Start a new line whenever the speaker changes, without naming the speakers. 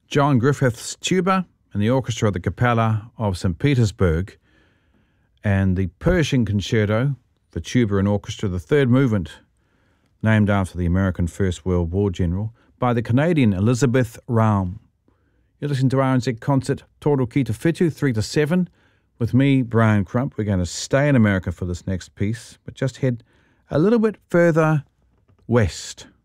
John Griffith's tuba and the orchestra of the Capella of St. Petersburg, and the Pershing Concerto for tuba and orchestra, the third movement, named after the American First World War general, by the Canadian Elizabeth Raum. You're listening to RNZ Concert Toro Ki Te Whitu, 3 to 7, with me, Brian Crump. We're going to stay in America for this next piece, but just head a little bit further west.